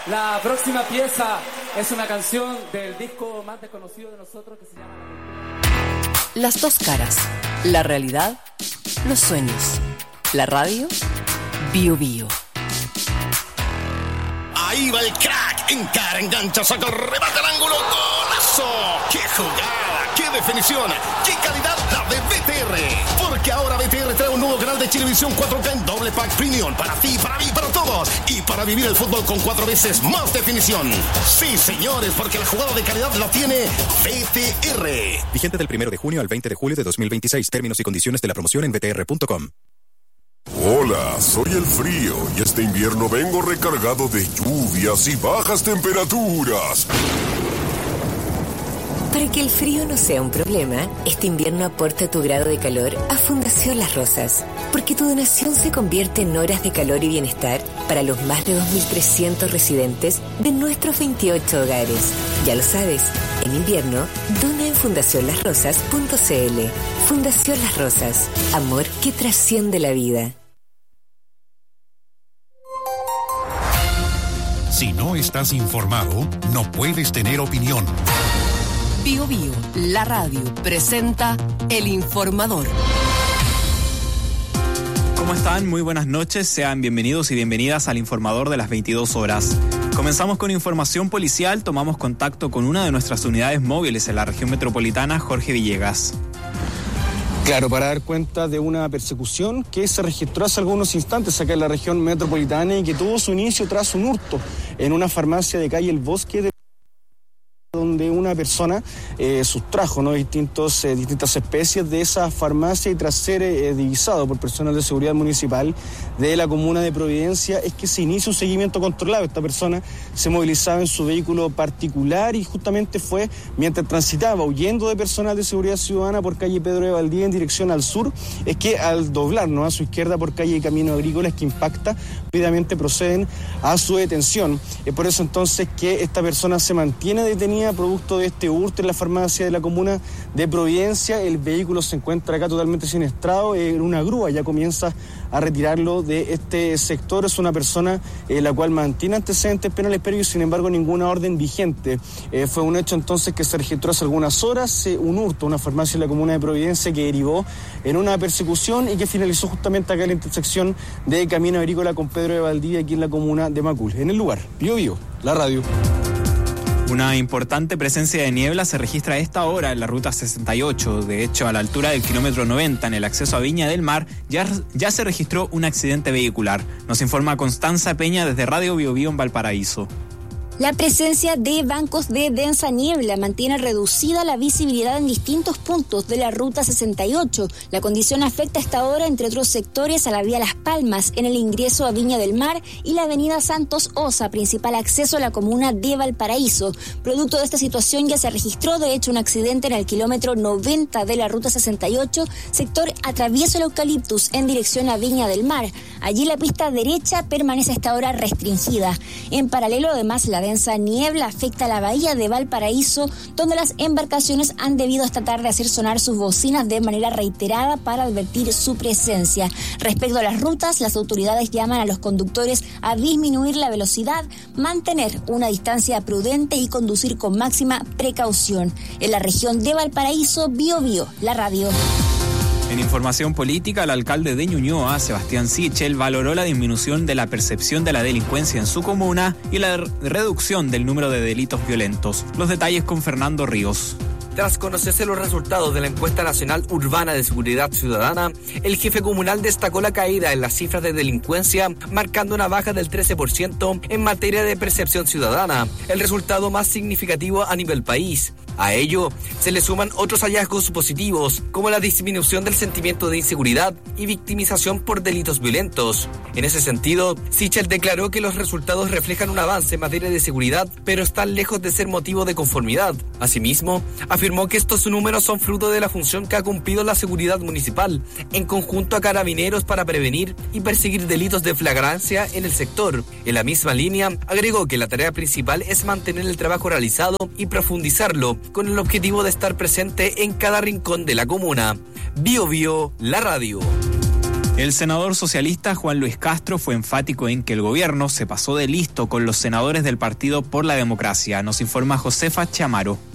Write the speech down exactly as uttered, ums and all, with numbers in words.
La próxima pieza es una canción del disco más desconocido de nosotros que se llama... Las dos caras, la realidad, los sueños, la radio, Bio Bio. Ahí va el crack, encara, engancha, saca el remate al ángulo, ¡golazo! ¡Qué jugada! ¡Qué definición! ¡Qué calidad la de B T R! Porque ahora B T R trae un nuevo canal de Chilevisión cuatro K en doble pack premium para ti, para mí, para todos y para vivir el fútbol con cuatro veces más definición. Sí, señores, porque la jugada de calidad la tiene B T R. Vigente del primero de junio al veinte de julio de dos mil veintiséis. Términos y condiciones de la promoción en b t r punto com. Hola, soy el frío y este invierno vengo recargado de lluvias y bajas temperaturas. Para que el frío no sea un problema, este invierno aporta tu grado de calor a Fundación Las Rosas, porque tu donación se convierte en horas de calor y bienestar para los más de dos mil trescientos residentes de nuestros veintiocho hogares. Ya lo sabes, en invierno, dona en fundación las rosas punto c l. Fundación Las Rosas, amor que trasciende la vida. Si no estás informado, no puedes tener opinión. Bio Bio, la radio, presenta El Informador. ¿Cómo están? Muy buenas noches. Sean bienvenidos y bienvenidas al Informador de las veintidós horas. Comenzamos con información policial. Tomamos contacto con una de nuestras unidades móviles en la región metropolitana, Jorge Villegas. Claro, para dar cuenta de una persecución que se registró hace algunos instantes acá en la región metropolitana y que tuvo su inicio tras un hurto en una farmacia de calle El Bosque de donde una persona eh, sustrajo ¿no? distintos, eh, distintas especies de esa farmacia y tras ser eh, divisado por personal de seguridad municipal de la comuna de Providencia es que se inicia un seguimiento controlado. Esta persona se movilizaba en su vehículo particular y justamente fue mientras transitaba huyendo de personal de seguridad ciudadana por calle Pedro de Valdivia en dirección al sur, es que al doblar ¿no? a su izquierda por calle Camino Agrícola es que impacta, rápidamente proceden a su detención. Es por eso entonces que esta persona se mantiene detenida producto de este hurto en la farmacia de la comuna de Providencia. El vehículo se encuentra acá totalmente siniestrado, en una grúa ya comienza a retirarlo de este sector. Es una persona eh, la cual mantiene antecedentes penales previos, sin embargo ninguna orden vigente. Eh, fue un hecho entonces que se registró hace algunas horas, eh, un hurto, una farmacia en la comuna de Providencia que derivó en una persecución y que finalizó justamente acá en la intersección de Camino Agrícola con Pedro de Valdivia, aquí en la comuna de Macul. En el lugar, Bio Bio, la radio. Una importante presencia de niebla se registra a esta hora en la ruta sesenta y ocho. De hecho, a la altura del kilómetro noventa, en el acceso a Viña del Mar, ya, ya se registró un accidente vehicular. Nos informa Constanza Peña desde Radio Bio Bio en Valparaíso. La presencia de bancos de densa niebla mantiene reducida la visibilidad en distintos puntos de la ruta sesenta y ocho. La condición afecta hasta ahora, entre otros sectores, a la vía Las Palmas, en el ingreso a Viña del Mar y la avenida Santos Osa, principal acceso a la comuna de Valparaíso. Producto de esta situación ya se registró, de hecho, un accidente en el kilómetro noventa de la ruta sesenta y ocho, sector Atravieso el Eucaliptus, en dirección a Viña del Mar. Allí la pista derecha permanece hasta ahora restringida. En paralelo, además, la densa niebla afecta a la bahía de Valparaíso, donde las embarcaciones han debido esta tarde hacer sonar sus bocinas de manera reiterada para advertir su presencia. Respecto a las rutas, las autoridades llaman a los conductores a disminuir la velocidad, mantener una distancia prudente y conducir con máxima precaución. En la región de Valparaíso, Bio Bio, la radio. En información política, el alcalde de Ñuñoa, Sebastián Sichel, valoró la disminución de la percepción de la delincuencia en su comuna y la reducción del número de delitos violentos. Los detalles con Fernando Ríos. Tras conocerse los resultados de la encuesta nacional urbana de seguridad ciudadana, el jefe comunal destacó la caída en las cifras de delincuencia, marcando una baja del trece por ciento en materia de percepción ciudadana, el resultado más significativo a nivel país. A ello se le suman otros hallazgos positivos, como la disminución del sentimiento de inseguridad y victimización por delitos violentos. En ese sentido, Sichel declaró que los resultados reflejan un avance en materia de seguridad, pero están lejos de ser motivo de conformidad. Asimismo, afirmó que estos números son fruto de la función que ha cumplido la seguridad municipal, en conjunto a carabineros para prevenir y perseguir delitos de flagrancia en el sector. En la misma línea, agregó que la tarea principal es mantener el trabajo realizado y profundizarlo, con el objetivo de estar presente en cada rincón de la comuna. Bio Bio, la radio. El senador socialista Juan Luis Castro fue enfático en que el gobierno se pasó de listo con los senadores del Partido por la Democracia. Nos informa Josefa Chamaro.